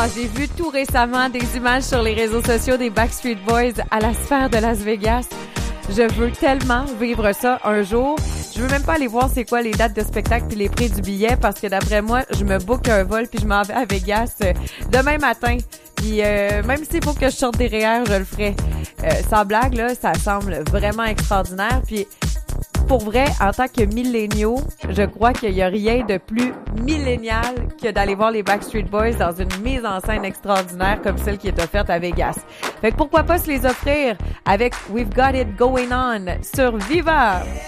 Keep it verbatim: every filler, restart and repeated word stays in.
Ah, j'ai vu tout récemment des images sur les réseaux sociaux des Backstreet Boys à la Sphère de Las Vegas. Je veux tellement vivre ça un jour. Je veux même pas aller voir c'est quoi les dates de spectacle puis les prix du billet parce que d'après moi, je me book un vol puis je m'en vais à Vegas euh, demain matin. Puis euh, même s'il faut que je sorte des R E E R, je le ferai. Euh, sans blague, là, ça semble vraiment extraordinaire. Puis pour vrai, en tant que milléniaux, je crois qu'il y a rien de plus millénial que d'aller voir les Backstreet Boys dans une mise en scène extraordinaire comme celle qui est offerte à Vegas. Fait que pourquoi pas se les offrir avec We've Got It Going On sur Viva!